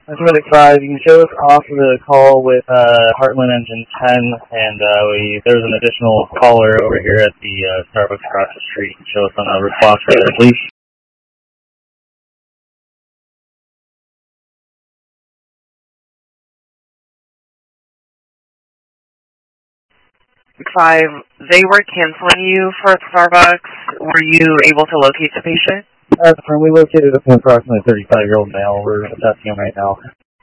Medic 5, you can show us off of the call with Heartland Engine 10, and there's an additional caller over here at the Starbucks across the street. Show us on a response for there, please. Five, they were canceling you for Starbucks. Were you able to locate the patient? We located an approximately 35-year-old male. We're assessing him right now.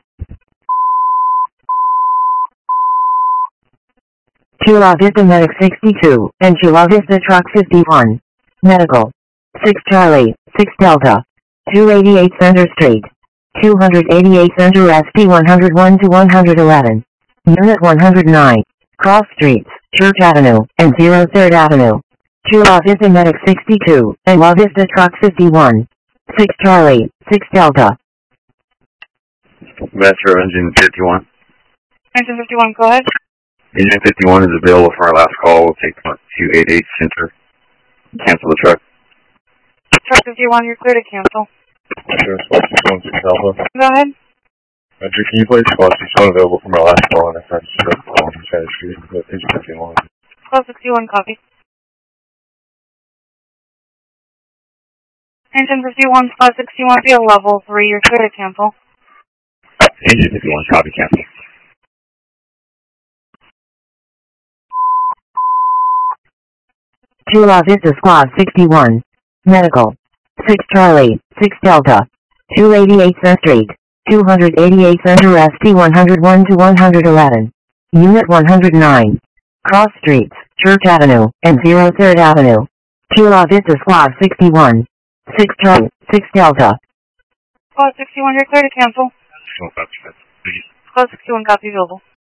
Chula Vista Medic 62, and Chula Vista Truck 51. Medical. 6 Charlie, 6 Delta. 288 Center Street. 288 Center SP 101 to 111. Unit 109. Cross Streets, Church Avenue, and 03rd Avenue. Chula Vista Medic 62, and La Vista Truck 51. 6 Charlie, 6 Delta. Metro Engine 51. Engine 51, go ahead. Engine 51 is available for our last call. We'll take 288 Center. Cancel the truck. Truck 51, you're clear to cancel. Sure, Squad 616 Alpha. Go ahead. Andrew, can you place Squad 61 available from our last call on F Street on Spanish Street? Engine 51. Squad 61, copy. Engine 51, Squad 61, be a level 3, you're clear to cancel. Engine 51, copy, cancel. Chula Vista Squad 61. Medical. 6 Charlie, 6 Delta. 288 Center Street. 288 Center SP 101 to 111. Unit 109. Cross Streets, Church Avenue, and 03rd Avenue. Chula Vista Squad 61. 6 Charlie, 6 Delta. Squad 61, you're clear to cancel. Squad 61, Squad 61, copy available.